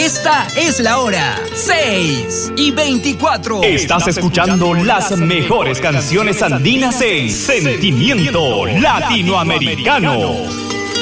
Esta es la hora, 6:24. Estás escuchando las mejores canciones andinas en Sentimiento Latinoamericano.